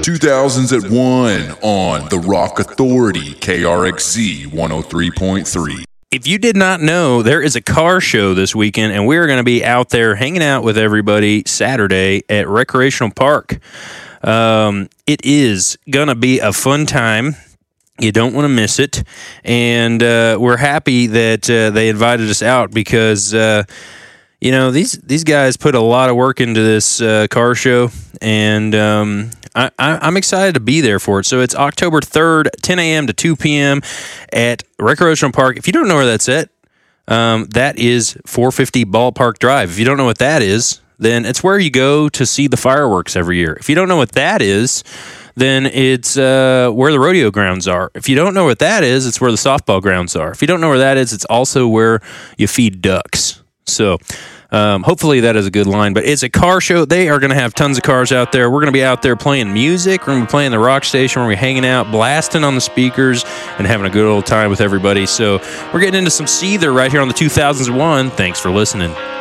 2000s at 1 on The Rock Authority, KRXZ 103.3. If you did not know, there is a car show this weekend, and we're going to be out there hanging out with everybody Saturday at Recreational Park. It is going to be a fun time. You don't want to miss it. And we're happy that they invited us out because, these guys put a lot of work into this car show, and I'm excited to be there for it. So it's October 3rd, 10 a.m. to 2 p.m. at Recreational Park. If you don't know where that's at, that is 450 Ballpark Drive. If you don't know what that is, then it's where you go to see the fireworks every year. If you don't know what that is, then it's where the rodeo grounds are. If you don't know what that is, it's where the softball grounds are. If you don't know where that is, it's also where you feed ducks. So hopefully that is a good line. But it's a car show. They are going to have tons of cars out there. We're going to be out there playing music. We're going to be playing the rock station. We're going to be hanging out, blasting on the speakers, and having a good old time with everybody. So we're getting into some Seether right here on the 2001. Thanks for listening.